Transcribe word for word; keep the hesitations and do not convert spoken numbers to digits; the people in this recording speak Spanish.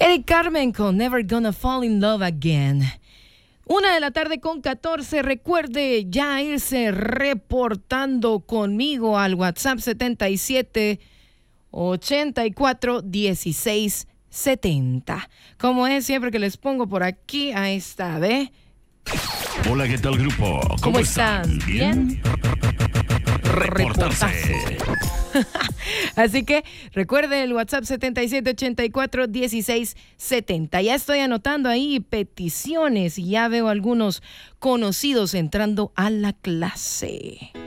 Eric Carmen con Never Gonna Fall in Love Again. Una de la tarde con catorce. Recuerde ya irse reportando conmigo al WhatsApp setenta y siete ochenta y cuatro dieciséis setenta. Como es siempre que les pongo por aquí, ahí está, ¿ve? Hola, ¿qué tal, grupo? ¿Cómo, ¿Cómo están? ¿Bien? Reportarse. Así que recuerde el WhatsApp setenta y siete ochenta y cuatro dieciséis setenta. Ya estoy anotando ahí peticiones y ya veo algunos conocidos entrando a la clase.